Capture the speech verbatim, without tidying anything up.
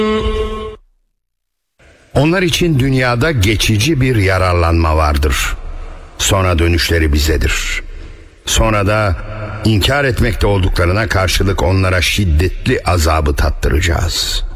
Onlar için dünyada geçici bir yararlanma vardır. Sonra dönüşleri bizedir. Sonra da inkar etmekte olduklarına karşılık onlara şiddetli azabı tattıracağız.